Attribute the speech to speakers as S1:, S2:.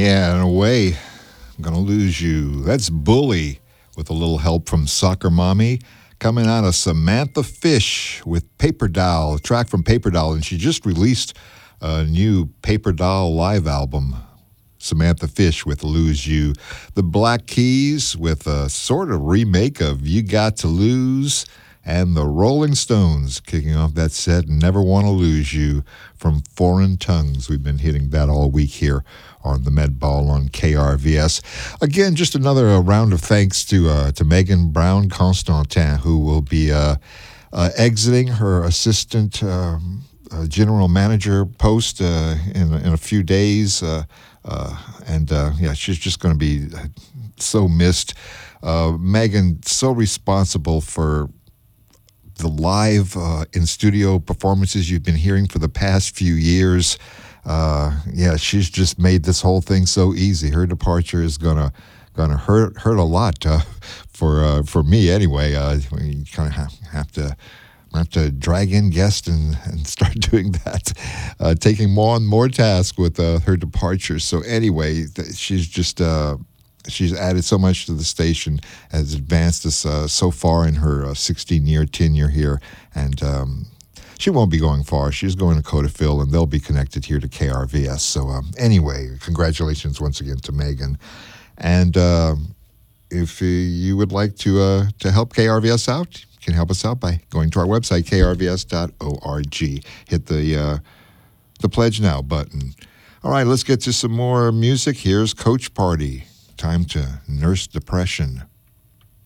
S1: Yeah, in a way, I'm going to lose you. That's Bully with a little help from Soccer Mommy. Coming out of Samantha Fish with Paper Doll, a track from Paper Doll. And she just released a new Paper Doll live album, Samantha Fish with Lose You. The Black Keys with a sort of remake of You Got to Lose. And the Rolling Stones kicking off that set, Never Want to Lose You from Foreign Tongues. We've been hitting that all week here on the Med Ball on KRVS. Again, just another round of thanks to Megan Brown Constantin, who will be exiting her assistant general manager post in a few days. She's just going to be so missed. Megan, so responsible for the live in-studio performances you've been hearing for the past few years. She's just made this whole thing so easy. Her departure is gonna hurt a lot for me anyway. We kind of have to drag in guests and start doing that, taking more and more tasks with her departure. So anyway, she's just she's added so much to the station, has advanced us so far in her 16-year tenure here, and she won't be going far. She's going to Codafil, and they'll be connected here to KRVS. So anyway, congratulations once again to Megan. And if you would like to help KRVS out, you can help us out by going to our website, krvs.org. Hit the Pledge Now button. All right, let's get to some more music. Here's Coach Party. Time to nurse depression.